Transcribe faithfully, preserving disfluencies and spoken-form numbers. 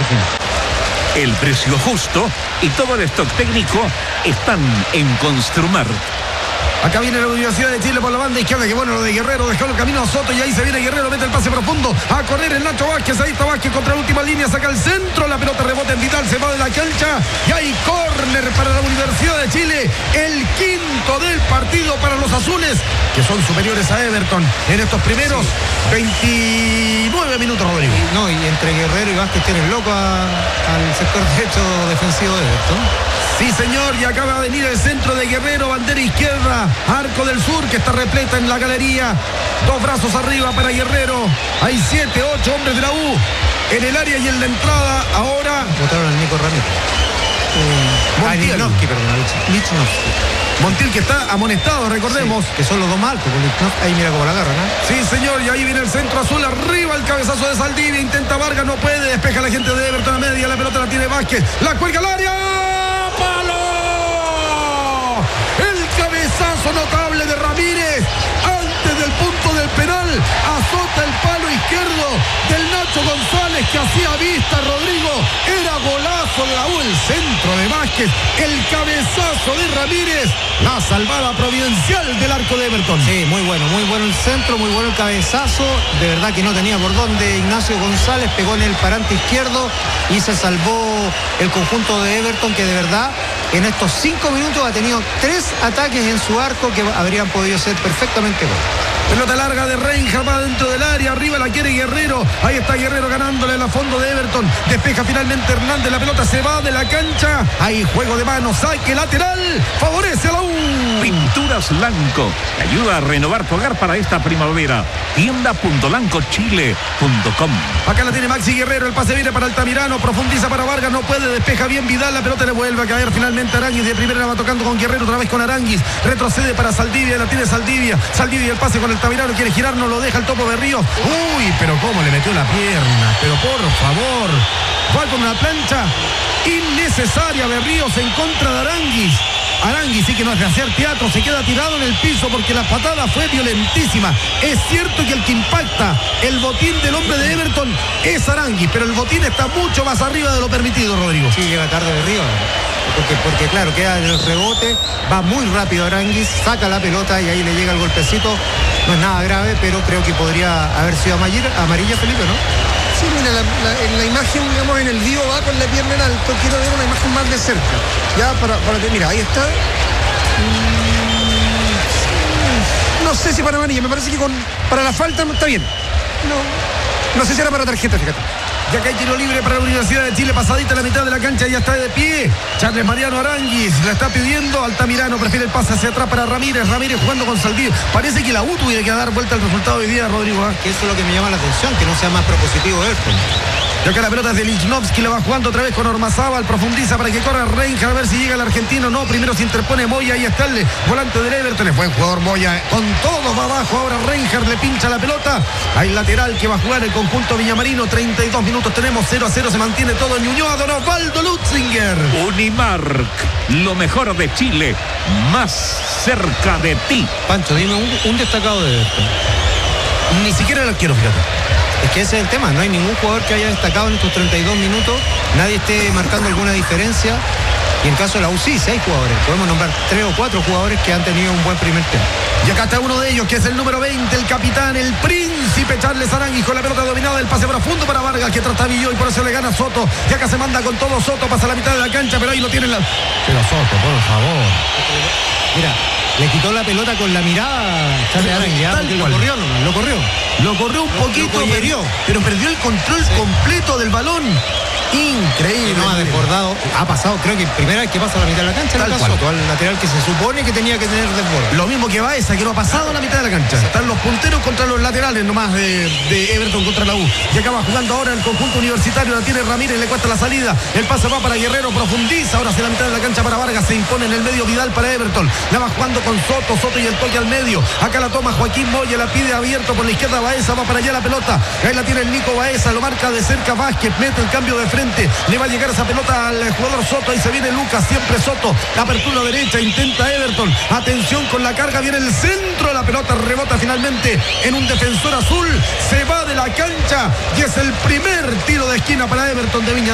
margen. El precio justo y todo el stock técnico están en Construmar. Acá viene la Universidad de Chile por la banda izquierda, que bueno, lo de Guerrero, dejó el camino a Soto y ahí se viene Guerrero, mete el pase profundo, a correr el Nacho Vázquez, ahí está Vázquez contra la última línea, saca el centro, la pelota rebota en Vidal, se va de la cancha y hay córner para la Universidad de Chile, el quinto del partido para los azules, que son superiores a Everton en estos primeros sí. veintinueve minutos, Rodrigo. Y, no, y entre Guerrero y Vázquez tienen loco a, al sector derecho defensivo de Everton. Sí, señor, y acaba de venir el centro de Guerrero, bandera izquierda, Arco del Sur, que está repleta en la galería. Dos brazos arriba para Guerrero. Hay siete, ocho hombres de la U en el área y en la entrada. Ahora votaron al Nico Ramírez. Eh, Montiel. Ah, Lichnowsky, perdón, Lichnowsky. Montiel, que está amonestado, recordemos. Sí, que son los dos más altos. Ahí mira cómo la agarra, ¿no? Sí, señor, y ahí viene el centro azul, arriba el cabezazo de Saldivia. Intenta Vargas, no puede. Despeja la gente de Everton a media. La pelota la tiene Vázquez. La cuelga al área. ¡Palo! El cabezazo notable de Ramírez. Antes del punto del penal, azota el palo izquierdo del Nacho González, que hacía vista, Rodrigo. Era golazo de la U, el centro de Vázquez, el cabezazo de Ramírez, la salvada providencial del arco de Everton. Sí, muy bueno, muy bueno el centro, muy bueno el cabezazo. De verdad que no tenía por dónde Ignacio González, pegó en el parante izquierdo y se salvó el conjunto de Everton, que de verdad en estos cinco minutos ha tenido tres ataques en su arco que habrían podido ser perfectamente gol. Pelota larga de Reinhardt, va dentro del área, arriba la quiere Guerrero, ahí está Guerrero ganándole a la fondo de Everton, despeja finalmente Hernández, la pelota se va de la cancha, hay juego de manos, saque lateral, favorece a la U. Pinturas Lanco, te ayuda a renovar tu hogar para esta primavera. tienda punto lanco chile punto com. Acá la tiene Maxi Guerrero, el pase viene para Altamirano, profundiza para Vargas, no puede, despeja bien Vidal, la pelota le vuelve a caer finalmente Aranguis, de primera la va tocando con Guerrero, otra vez con Aranguis, retrocede para Saldivia, la tiene Saldivia, Saldivia el pase con Altamirano, quiere girar, no lo deja el Topo Berríos. Uy, pero cómo le metió la pierna, pero por favor, va con una plancha innecesaria Berríos en contra de Aranguis. Aranguis sí que no es de hacer teatro, se queda tirado en el piso porque la patada fue violentísima. Es cierto que el que impacta el botín del hombre de Everton es Aranguis, pero el botín está mucho más arriba de lo permitido, Rodrigo. Sí, llega tarde Berríos, porque, porque claro, queda en el rebote, va muy rápido Aranguis, saca la pelota y ahí le llega el golpecito. No es nada grave, pero creo que podría haber sido amarilla, amarilla Felipe, ¿no? Sí, mira, la, la, en la imagen, digamos, en el vivo va con la pierna en alto. Quiero ver una imagen más de cerca. Ya, para, para que, mira, ahí está. Mm, no sé si para amarilla, me parece que con para la falta está bien. No, no sé si era para tarjeta, fíjate. Ya que hay tiro libre para la Universidad de Chile, pasadita a la mitad de la cancha, ya está de pie. Charles Mariano Aranguis la está pidiendo. Altamirano prefiere el pase hacia atrás para Ramírez. Ramírez jugando con Saldivia. Parece que la U tuviera que dar vuelta al resultado hoy día, Rodrigo. ¿eh? Que eso es lo que me llama la atención, que no sea más propositivo Everton. Y acá la pelota es de Lichnowsky, la va jugando otra vez con Ormazábal, profundiza para que corra Reinhardt, a ver si llega el argentino. No, primero se interpone Moya, ahí está el volante del Everton, es buen jugador Moya, con todo va abajo, ahora Reinhardt le pincha la pelota, hay lateral que va a jugar el conjunto villamarino, treinta y dos minutos tenemos, cero a cero, se mantiene todo en Ñuñoa, Don Osvaldo Lutzinger. Unimark, lo mejor de Chile, más cerca de ti. Pancho, dime un, un destacado de Everton. Ni siquiera el arquero, fíjate. Es que ese es el tema, no hay ningún jugador que haya destacado en estos treinta y dos minutos, nadie esté marcando alguna diferencia, y en caso de la U sí, seis jugadores, podemos nombrar tres o cuatro jugadores que han tenido un buen primer tiempo. Y acá está uno de ellos, que es el número veinte, el capitán, el príncipe Charles Aranguis, con la pelota dominada, el pase profundo para Vargas, que trastabilló y por eso le gana Soto, y acá se manda con todo Soto, pasa a la mitad de la cancha, pero ahí lo tiene la... Pero Soto, por favor. Mira, le quitó la pelota con la mirada Charles Aranguis, lo corrió, no, lo corrió. Lo corrió un poquito, lo pero, pero perdió el control sí. completo del balón. Increíble. No ha desbordado, ha pasado, creo que primera vez que pasa a la mitad de la cancha, tal el cual. Soto, al lateral que se supone que tenía que tener desborde. Lo mismo que Baeza, que no ha pasado a la mitad de la cancha. Están los punteros contra los laterales nomás de, de Everton contra la U. Y acaba jugando ahora el conjunto universitario, la tiene Ramírez, le cuesta la salida. El pase va para Guerrero, profundiza, ahora hacia la mitad de la cancha para Vargas, se impone en el medio Vidal para Everton. La va jugando con Soto, Soto y el toque al medio. Acá la toma Joaquín Moya, la pide abierto por la izquierda Baeza, va para allá la pelota. Ahí la tiene el Nico Baeza, lo marca de cerca Vázquez, mete el cambio de frente, le va a llegar esa pelota al jugador Soto, ahí se viene Lucas, siempre Soto, apertura derecha, intenta Everton, atención con la carga, viene el centro, la pelota rebota finalmente en un defensor azul, se va de la cancha y es el primer tiro de esquina para Everton de Viña.